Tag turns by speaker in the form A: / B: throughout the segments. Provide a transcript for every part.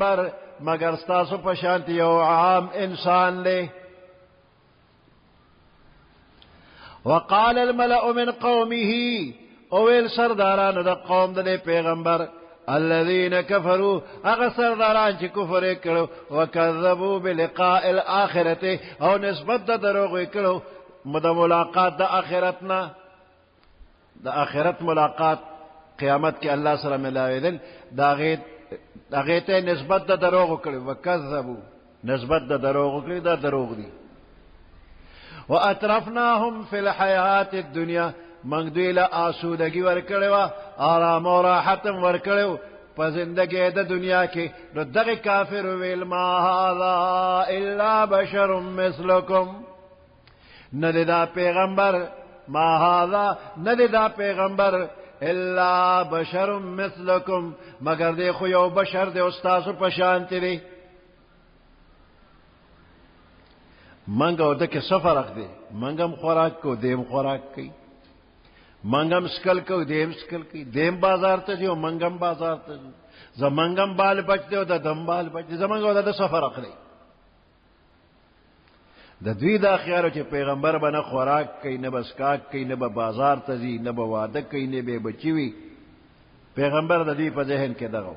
A: پیغمبر مگر ستاسو پشانت یو عام انسان لے. وقال الملأ من قومه اویل سرداران دا قوم دا پیغمبر الذين كفروا اغا سرداران چی کفر کرو وکذبوا بلقاء الاخرت او نسبت دا دروغ کرو دا ملاقات دا آخرتنا دا آخرت ملاقات قیامت کی اللہ سره ملاویدل دا غیتے نسبت دا دروغ کرو وکذبوا نسبت دا دروغ کرو دا دروغ دی. واترفناهم فی الحیات الدنیا منگ دوی آسودگی ورکڑوا آرام و راحتم ورکڑو پا زندگی دا دنیا کی نو دغی کافر ویل ما هذا الا بشر مثلکم ندی دا پیغمبر ما هذا ندی دا پیغمبر الا بشر مثلکم مگر دی خو یو بشر دی استاسو پشانتی دی. منگو دکی سفرق دی منگم خوراک کو دیم خوراک کی منگم سکل کو دیم سکل کی دیم بازار تا جی و منگم بازار تا جی زمنگم بال بچ دی و دا دم بال بچ دی زمنگو دا سفرق دی. دا دوی دا خیارو چی پیغمبر با نا خوراک کئی نبا سکاک کئی نبا بازار تا جی نبا وادک کئی نبا بچیوی پیغمبر دا دوی پا ذہن کے دغو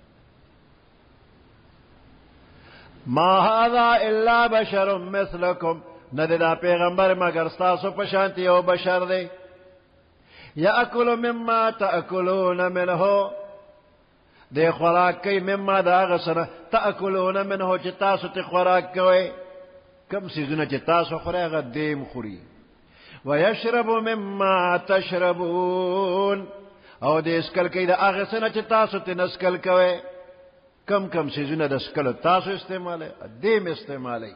A: ما هذا الا بشر مثلکم ندی دا پیغمبر مگر ستاسو پشانتی او بشر دی. یاکل مما تاکلون منه دی خوراک کئی مما دا غسنا تاکلون منه چی تاسو تی خوراک کوئی کم سیزونا چی تاسو خوراک دیم خوری. ویشرب مما تشربون او دی اسکل کئی دا غسنا چی تاسو تی نسکل کوئی کم کم سیزونا دا اسکل تاسو استعمالی دیم استعمالی.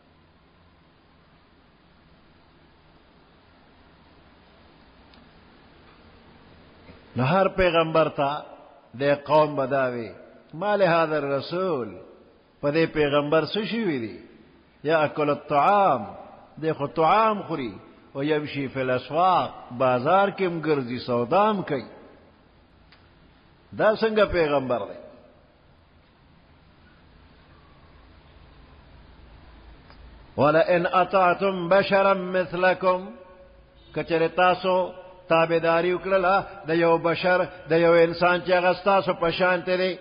A: نو ہر پیغمبر تا دے قوم بداوی ما لهذا الرسول پا دے پیغمبر سشوی دی یاکل الطعام دے خو طعام خوری و یمشی فی الاسواق بازار کم گرزی سودام کئی دا سنگا پیغمبر دی. وَلَئِنْ أَطَعْتُمْ بَشَرًا مِثْلَكُمْ کچر تاسو تابداری اکرلا دا یو بشر دا یو انسان چی اغستاسو پشانتے دی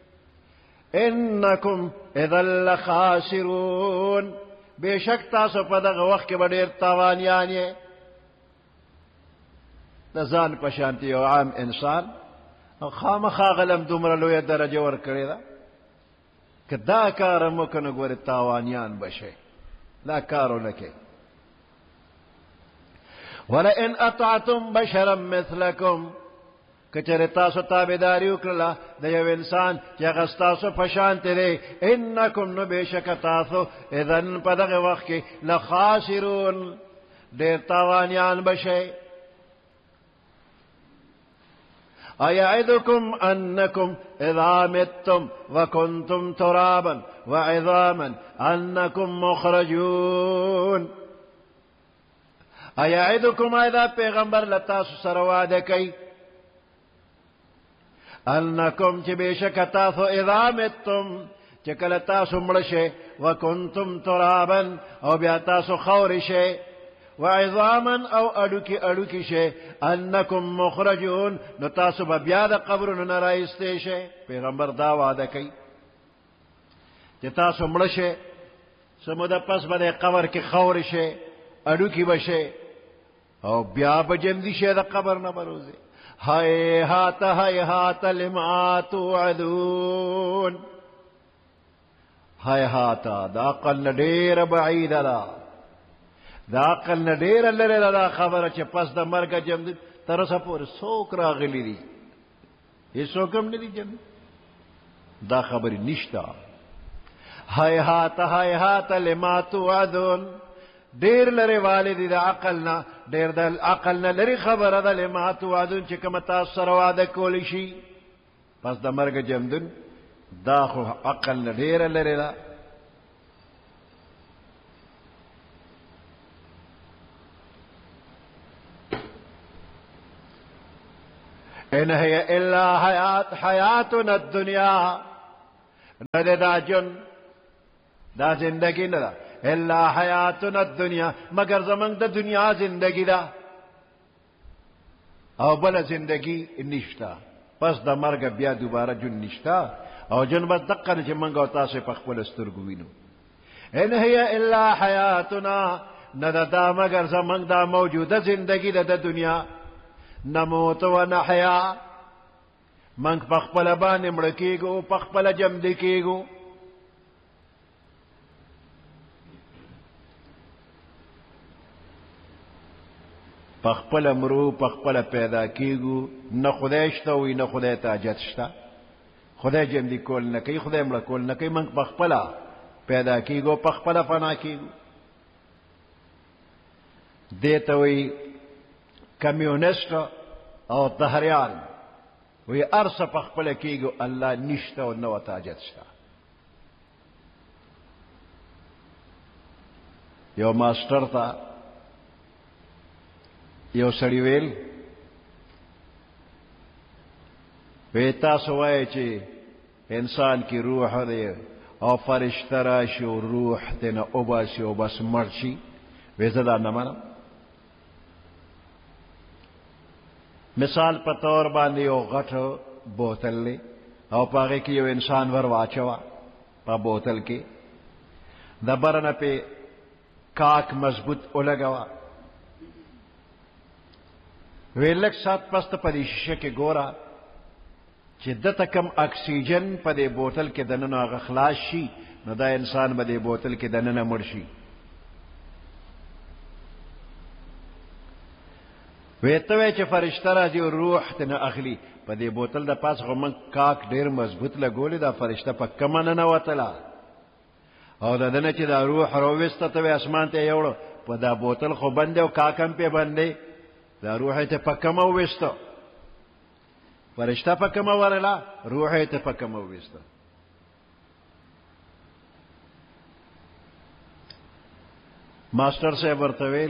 A: انکم اذا لخاسرون بے شک تاسو پا دا وقت کے بڑیر تاوانیانی دا زان پشانتی یو عام انسان خام خاغلم دمرلوی درجہ ورکڑی دا کہ دا کارمو کنگوری تاوانیان بشے لا کارو لکے. وَلَئِنْ أَطَعْتُمْ بَشَرًا مِثْلَكُمْ کچر تاسو تابداری اکرلا دا یو انسان چی اغستاسو پشانتی دے انکم نو بیشک تاسو اذن پدغ وقت کی لخاسرون دیر تاوانیان بشے. ایعدکم انکم اذا متم وکنتم ترابا وعظاما انکم مخرجون. ایعدکم ایدا پیغمبر لتاسو سرواد کئی انکم چی بیشک تاسو اذا متم چکل تاسو مرشے وکنتم ترابا او بیا تاسو خورشے وعظاما او اڑوکی شے انکم مخرجون نو تاسو بیاد قبرن نرائستے شے. پیغمبر دا وعدہ کئی چی تاسو مرشے سمودہ پس بدے قبر کی خورشے اڑوکی بشے او بیا بجمدی شے دا قبر نبروزے. ہائیہات لما توعدون ہائیہات دا قل دیر بعید دا قل دیر لرے دا خبر چے پس دا مرگا جمدی ترسا پور سوک راغلی دی یہ سوکم ندی جمدی دا خبری نشتا. ہائیہات لما توعدون دیر لرے والدی دا عقلنا دیر دا عقلنا لری خبر دا لما توعدون چکم تاثر وعدہ کولشی پس دا مرگ جمدن دا خو عقلنا دیر لرے دا. ان هي الا حیاتنا الدنیا نہ دا جن دا زندگی نہ دا الا حیاتنا الدنیا مگر زمن دا دنیا زندگی دا او بلا زندگی نشتا پس دا مرگ بیا دوبارہ جن نشتا او جن بس دقن چھ منگا تاسے پخپل استرگوینو ان هي الا حیاتنا نہ دا مگر زمن دا موجودہ زندگی دا دنیا نموت و نحیا منگ پخپل بان مڑکیگو پخپل جم دکیگو پخپل مرو پخپل پیدا کیگو نہ خدایشتا ہوئی نہ خدای تاجتشتا خدای جم دی کول نہ کئی خدای مڑ کول نہ کئی منگ پخپلا پیدا کیگو پخپل فنا کیگو دیتا ہوئی کمیونسٹ او تہریان وی ارس پخپل کیگو اللہ نشتا و نو تاجتشتا یو ماسٹر تا یو سڑی ویل ویتا سوائے چی انسان کی روح دے او فرشتہ راشی و روح تینا اوباسی و بس مرچی ویزدہ نمانا مثال پتور باندې یو غټ بوتل لی او پاگے کی یو انسان ور واچوا پا بوتل کی دا برنا پہ کاک مضبوط اولگوا ویلک سات پست پا دی شیشے کے گورا چی دتا کم اکسیجن پا دی بوتل کے دننا غخلاش شی نو دا انسان با دی بوتل کے دننا مرشی ویتوے چی فرشتہ راضی و روح تنا اخلی پا دی بوتل دا پاس غمان کاک دیر مضبوط لگولی دا فرشتہ پا کمانا نواتلا او دا دنا چی دا روح رویستا توی اسمان تے یوڑو پا دا بوتل خو بندے و کاکم پہ بندے دا روح تے پا کم ویستا فرشتہ پا کم ورلا روح تے پا کم ویستا ماسٹر سے برتویل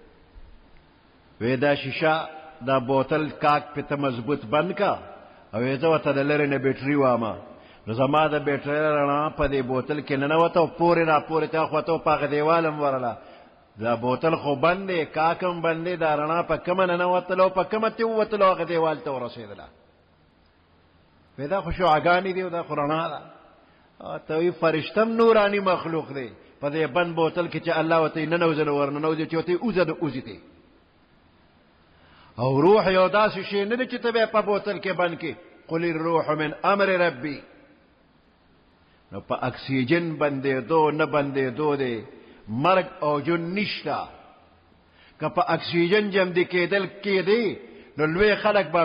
A: ویدا شیشا دا بوتل کاک پہ تا مضبوط بند کا او ویدا و تا دا لرن بیٹری واما زما دا بیٹری رنا پا دی بوتل کی ننواتا و پوری نا پوری تا خواتو پا غدیوالم ورلا دا بوتل خو بندے کاکم بندے دا رنا پا کم ننواتلو پا کم تیواتلو غدیوال تا ورسیدلا ویدا خوشو عگانی دیو دا خورنا دا توی فرشتم نورانی مخلوق دے پا دی بند بوتل کی چا اللہ و تی ننوزن ورننوزی چوتی اوزد اوزی تی او روح یو داسی شی ندی چی تبی پا بوتل کے بن کے قل الروح من امر ربی نو پا اکسیجن بندے دو نہ بندے دو دے مرگ او جن نشتا کہ پا اکسیجن جم دی کے دل کے دے نو لوے خلق با